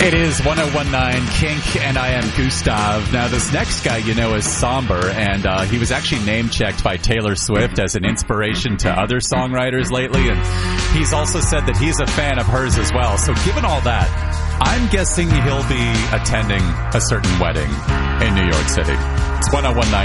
It is 1019 Kink, and I am Gustav. Now, this next guy you know is Somber, and he was actually name-checked by Taylor Swift as an inspiration to other songwriters lately, and he's also said that he's a fan of hers as well. So given all that, I'm guessing he'll be attending a certain wedding in New York City. It's 1019